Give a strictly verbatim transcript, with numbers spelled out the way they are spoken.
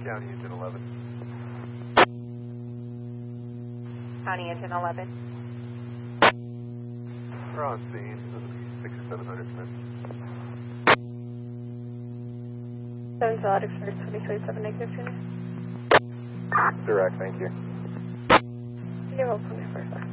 County Engine eleven. County Engine eleven. We're on scene. six or seven hundred minutes. seven Solid Express twenty twenty-seven negative two. Direct, thank you. You're welcome, first.